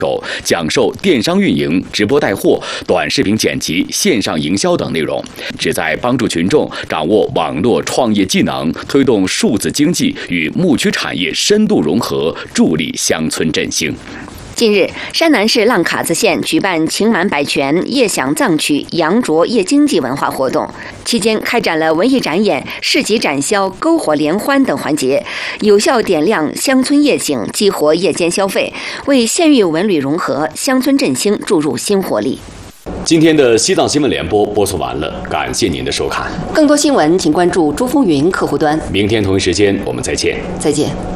讲授电商运营、直播带货、短视频剪辑、线上营销等内容，旨在帮助群众掌握网络创业技能，推动数字经济与牧区产业深度融合，助力乡村振兴。 近日，山南市浪卡子县举办情满百泉夜享藏区羊卓夜经济文化活动，期间开展了文艺展演、市集展销、篝火联欢等环节，有效点亮乡村夜景，激活夜间消费，为县域文旅融合、乡村振兴注入新活力。 今天的西藏新闻联播播送完了，感谢您的收看。 更多新闻，请关注珠峰云客户端。 明天同一时间我们再见。 再见。